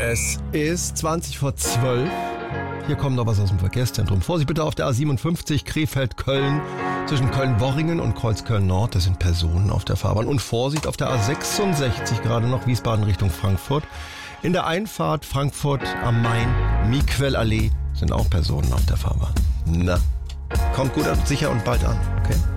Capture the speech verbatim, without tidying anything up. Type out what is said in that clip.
Es ist zwanzig vor zwölf. Hier kommt noch was aus dem Verkehrszentrum. Vorsicht bitte auf der A siebenundfünfzig Krefeld-Köln. Zwischen Köln-Worringen und Kreuzköln-Nord. Da sind Personen auf der Fahrbahn. Und Vorsicht auf der A sechsundsechzig, gerade noch Wiesbaden Richtung Frankfurt. In der Einfahrt Frankfurt am Main, Miquel-Allee, sind auch Personen auf der Fahrbahn. Na, kommt gut und sicher und bald an, okay?